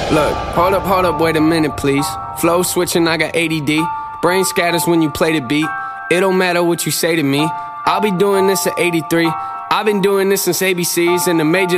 Look, hold up, wait a minute, please. Flow switching, I got ADD. Brain scatters when you play the beat. It don't matter what you say to me. I'll be doing this at 83. I've been doing this since ABCs and the major